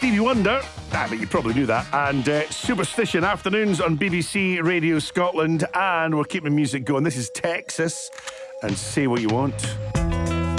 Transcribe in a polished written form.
Stevie Wonder. But you probably knew that. And Superstition afternoons on BBC Radio Scotland. And we're keeping music going. This is Texas. And Say What You Want.